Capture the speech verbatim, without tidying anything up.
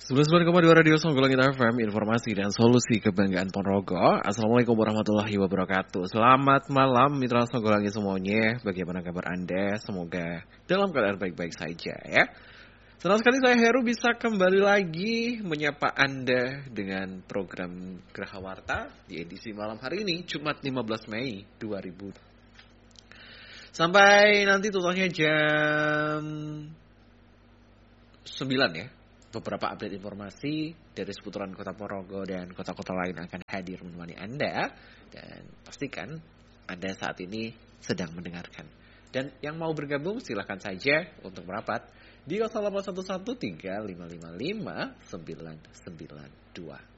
sembilan puluh sembilan koma dua Radio Songgolangit F M, informasi dan solusi kebanggaan Ponorogo. Assalamualaikum warahmatullahi wabarakatuh. Selamat malam mitra Songgolangit semuanya. Bagaimana kabar Anda? Semoga dalam keadaan baik-baik saja ya. Senang sekali saya Heru bisa kembali lagi menyapa Anda dengan program Geraha Warta di edisi malam hari ini, Jumat lima belas Mei dua ribu. Sampai nanti totalnya jam sembilan ya. Beberapa update informasi dari seputaran kota Ponorogo dan kota-kota lain akan hadir menemani Anda. Dan pastikan Anda saat ini sedang mendengarkan. Dan yang mau bergabung silahkan saja untuk merapat di nol delapan satu satu tiga lima lima lima sembilan sembilan dua.